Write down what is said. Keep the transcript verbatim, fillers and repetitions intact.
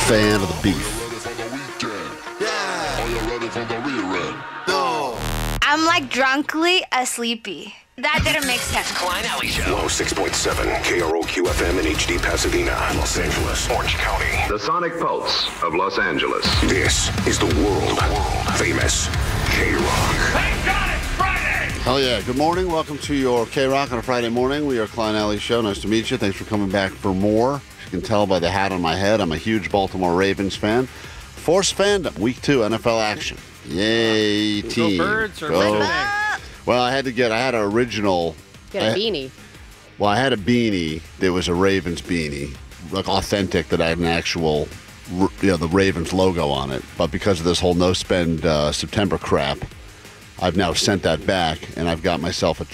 fan of the beef. I'm like drunkly asleepy. That didn't make sense. Klein Alley Show. one oh six point seven K R O Q F M in H D Pasadena, Los Angeles, Orange County. The Sonic Pulse of Los Angeles. This is the world famous K-Rock. Thank God it's Friday! Hell yeah. Good morning. Welcome to your K-Rock on a Friday morning. We are Klein Alley Show. Nice to meet you. Thanks for coming back for more. As you can tell by the hat on my head, I'm a huge Baltimore Ravens fan. Force fandom. Week two N F L action. Yay, team. Go Birds or Go. Ravens. Well, I had to get, I had an original. Get a I- beanie. Well, I had a beanie. There was a Ravens beanie, like authentic, that had an actual, you know, the Ravens logo on it. But because of this whole no-spend uh, September crap, I've now sent that back, and I've got myself a